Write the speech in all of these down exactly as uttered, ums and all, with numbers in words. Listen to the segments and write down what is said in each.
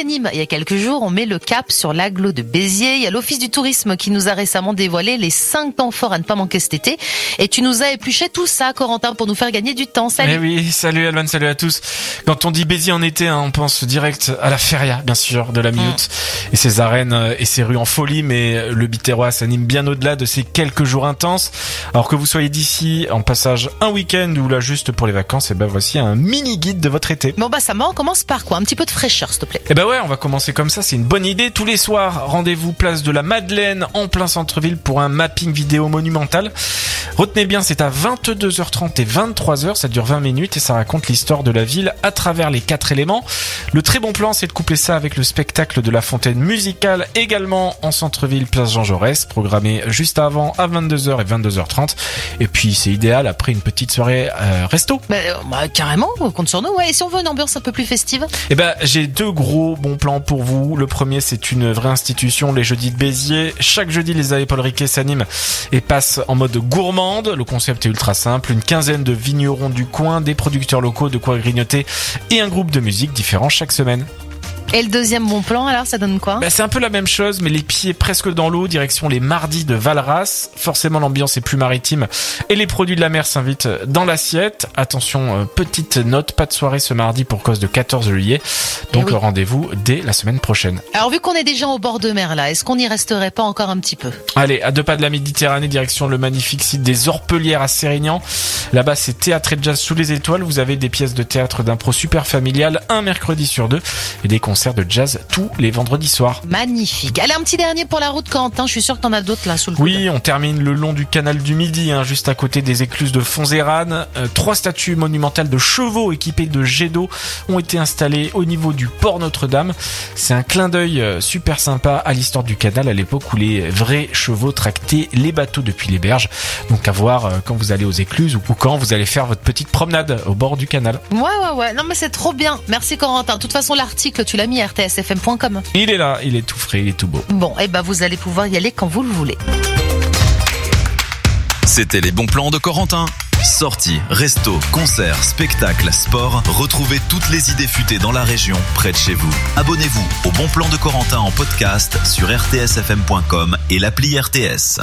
quitté Nîmes il y a quelques jours, on met le cap sur l'agglo de Béziers. Il y a l'Office du tourisme qui nous a récemment dévoilé les cinq temps forts à ne pas manquer cet été. Et tu nous as épluché tout ça, Corentin, pour nous faire gagner du temps. Salut. Eh oui, salut Alban, salut à tous. Quand on dit Béziers en été, hein, on pense direct à la feria, bien sûr, de la mi-août. Mmh. Et ses arènes et ses rues en folie, mais le Biterrois s'anime bien au-delà de ces quelques jours intenses. Alors que vous soyez d'ici en passage un week-end ou là juste pour les vacances, et ben voici un mini guide de votre été. Bon bah ça va, on commence par quoi? Un petit peu de fraîcheur, s'il te plaît. Eh ben ouais, on va commencer comme ça, c'est une bonne idée. Tous les soirs, rendez-vous place de la Madeleine en plein centre-ville pour un mapping vidéo monumental. Retenez bien, c'est à vingt-deux heures trente et vingt-trois heures, ça dure vingt minutes et ça raconte l'histoire de la ville à travers les quatre éléments. Le très bon plan, c'est de coupler ça avec le spectacle de la fontaine musicale, également en centre-ville, place Jean Jaurès, programmé juste avant à vingt-deux heures et vingt-deux heures trente. Et puis c'est idéal après une petite soirée euh, resto. Bah, bah carrément, compte sur nous. Ouais. Et si on veut une ambiance un peu plus festive? Eh ben j'ai deux gros bons plans pour vous. Le premier, c'est une vraie institution, les jeudis de Béziers. Chaque jeudi, les allées Paul Riquet s'animent et passent en mode gourmande. Le concept est ultra simple, une quinzaine de vignerons du coin, des producteurs locaux, de quoi grignoter et un groupe de musique différent chaque semaine. Et le deuxième bon plan, alors, ça donne quoi? Bah, c'est un peu la même chose, mais les pieds presque dans l'eau, direction les mardis de Valras. Forcément, l'ambiance est plus maritime et les produits de la mer s'invitent dans l'assiette. Attention, euh, petite note, pas de soirée ce mardi pour cause de quatorze juillet. Donc, oui. Rendez-vous dès la semaine prochaine. Alors, vu qu'on est déjà au bord de mer, là, est-ce qu'on n'y resterait pas encore un petit peu? Allez, à deux pas de la Méditerranée, direction le magnifique site des Orpelières à Sérignan. Là-bas, c'est théâtre et jazz sous les étoiles. Vous avez des pièces de théâtre d'impro super familiales, un mercredi sur deux, et des concerts de jazz tous les vendredis soirs. Magnifique. Allez, un petit dernier pour la route, Corentin. Je suis sûr que t'en as d'autres là sous le coude. Oui, on termine le long du canal du Midi, hein, juste à côté des écluses de Fonzérane. Euh, trois statues monumentales de chevaux équipées de jets d'eau ont été installées au niveau du port Notre-Dame. C'est un clin d'œil euh, super sympa à l'histoire du canal à l'époque où les vrais chevaux tractaient les bateaux depuis les berges. Donc à voir euh, quand vous allez aux écluses ou quand vous allez faire votre petite promenade au bord du canal. Ouais, ouais, ouais. Non, mais c'est trop bien. Merci, Corentin. De toute façon, l'article, tu l'as mis r t s f m point com. Il est là, il est tout frais, il est tout beau. Bon, et ben vous allez pouvoir y aller quand vous le voulez. C'était les bons plans de Corentin. Sorties, restos, concerts, spectacles, sport. Retrouvez toutes les idées futées dans la région, près de chez vous. Abonnez-vous au Bon Plan de Corentin en podcast sur r t s f m point com et l'appli R T S.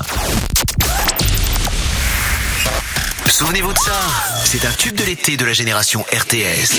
Souvenez-vous de ça, c'est un tube de l'été de la génération R T S.